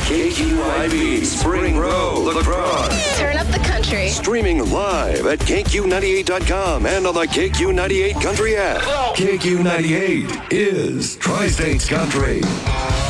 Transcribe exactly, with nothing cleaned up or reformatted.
K Q I V Spring Row, La Crosse. Turn up the country. Streaming live at K Q ninety-eight dot com and on the K Q ninety-eight Country app. K Q ninety-eight is Tri-States Country.